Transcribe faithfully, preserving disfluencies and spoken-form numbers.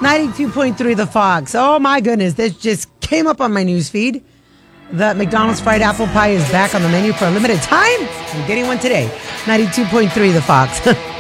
ninety-two point three The Fox. Oh my goodness, this just came up on my news feed. The McDonald's fried apple pie is back on the menu for a limited time. I'm getting one today. ninety-two point three The Fox.